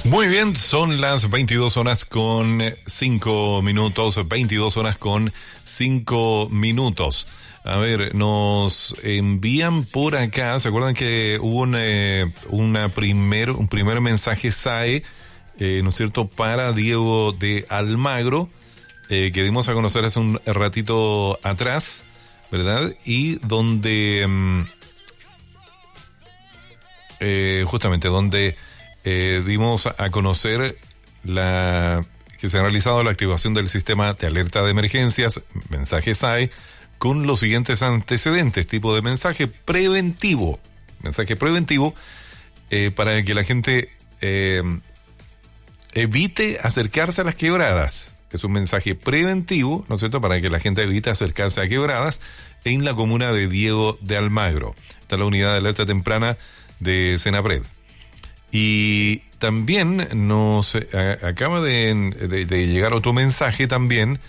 Muy bien, son las 22 horas con 5 minutos, 22 horas con 5 minutos. A ver, nos envían por acá, ¿se acuerdan que hubo un primer mensaje SAE, ¿no es cierto?, para Diego de Almagro, que dimos a conocer hace un ratito atrás, ¿verdad? Y donde, justamente donde dimos a conocer que se ha realizado la activación del sistema de alerta de emergencias, mensaje SAE, con los siguientes antecedentes, tipo de mensaje preventivo, para que la gente evite acercarse a las quebradas. Es un mensaje preventivo, ¿no es cierto?, para que la gente evite acercarse a quebradas en la comuna de Diego de Almagro. Está la unidad de alerta temprana de Senapred. Y también nos acaba de llegar otro mensaje también,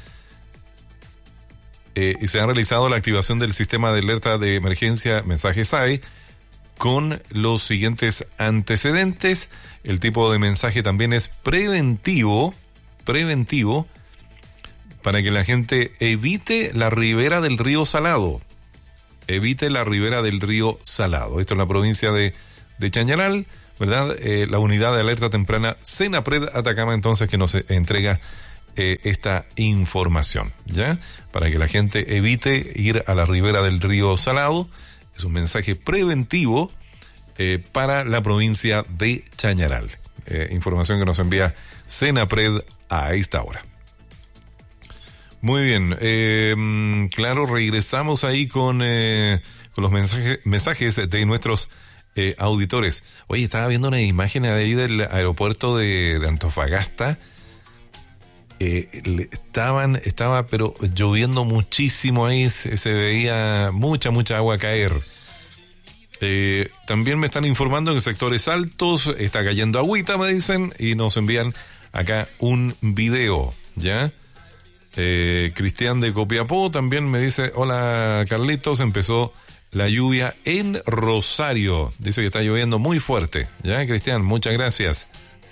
y se ha realizado la activación del sistema de alerta de emergencia mensaje SAE con los siguientes antecedentes. El tipo de mensaje también es preventivo, para que la gente evite la ribera del río Salado. Esto es la provincia de Chañaral, ¿verdad? La unidad de alerta temprana Senapred Atacama, entonces, que nos entrega esta información, ¿ya? Para que la gente evite ir a la ribera del río Salado. Es un mensaje preventivo para la provincia de Chañaral. Información que nos envía Senapred a esta hora. Muy bien, claro, regresamos ahí con los mensajes de nuestros auditores. Oye, estaba viendo una imagen ahí del aeropuerto de Antofagasta. Estaba pero lloviendo muchísimo ahí, se veía mucha agua caer. También me están informando que en sectores altos está cayendo agüita, me dicen, y nos envían acá un video, ¿ya? Cristian de Copiapó también me dice: hola Carlitos, empezó la lluvia en Rosario. Dice que está lloviendo muy fuerte, ¿ya, Cristian? Muchas gracias.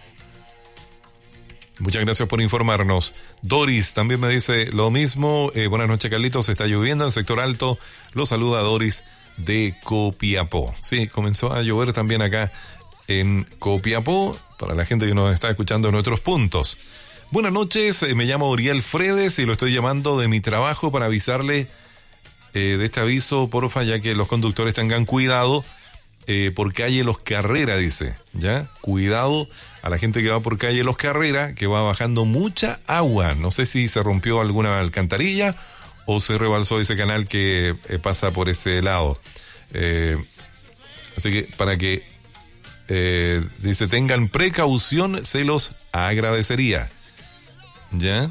Muchas gracias por informarnos. Doris también me dice lo mismo. Buenas noches, Carlitos. Está lloviendo en el sector alto. Lo saluda Doris de Copiapó. Sí, comenzó a llover también acá en Copiapó, para la gente que nos está escuchando en otros puntos. Buenas noches, me llamo Uriel Fredes y lo estoy llamando de mi trabajo para avisarle de este aviso, porfa, ya que los conductores tengan cuidado por calle Los Carrera, dice, ¿ya? Cuidado a la gente que va por calle Los Carrera, que va bajando mucha agua. No sé si se rompió alguna alcantarilla o se rebalsó ese canal que pasa por ese lado. Así que para que, dice, tengan precaución, se los agradecería. ¿Ya?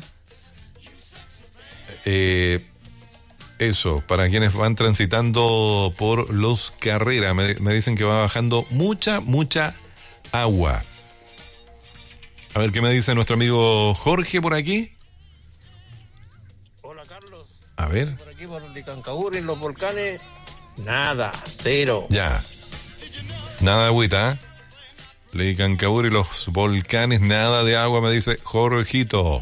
Eso, para quienes van transitando por Los Carrera, me dicen que va bajando mucha agua. A ver qué me dice nuestro amigo Jorge por aquí. Hola, Carlos. A ver. Por aquí, por Licancabur, en los volcanes, nada, cero. Ya. Nada de agüita, ¿eh? Licancabur y los volcanes, nada de agua, me dice Jorgito.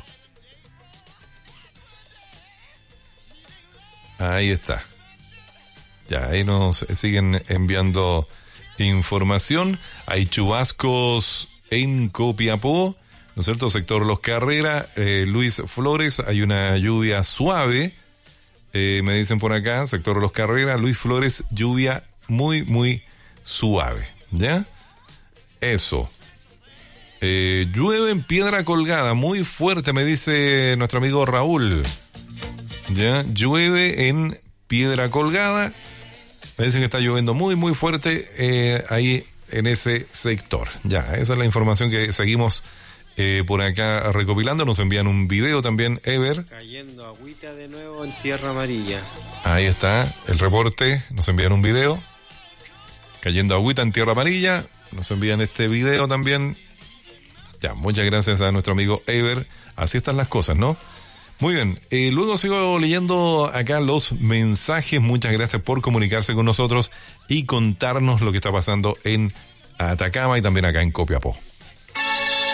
Ahí está. Ya, ahí nos siguen enviando información. Hay chubascos en Copiapó, ¿no es cierto? Sector Los Carrera, Luis Flores, hay una lluvia suave. Me dicen por acá, sector Los Carrera, Luis Flores, lluvia muy suave. ¿Ya? Eso. Llueve en Piedra Colgada, muy fuerte, me dice nuestro amigo Raúl. Ya, llueve en Piedra Colgada. Me dicen que está lloviendo muy fuerte ahí en ese sector. Ya, esa es la información que seguimos por acá recopilando. Nos envían un video también, Ever. Cayendo agüita de nuevo en Tierra Amarilla. Ahí está el reporte. Nos envían un video. Cayendo agüita en Tierra Amarilla. Nos envían este video también. Ya, muchas gracias a nuestro amigo Ever. Así están las cosas, ¿no? Muy bien, luego sigo leyendo acá los mensajes. Muchas gracias por comunicarse con nosotros y contarnos lo que está pasando en Atacama y también acá en Copiapó.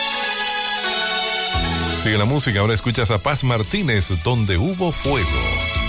Sigue la música, ahora escuchas a Paz Martínez, Donde Hubo Fuego.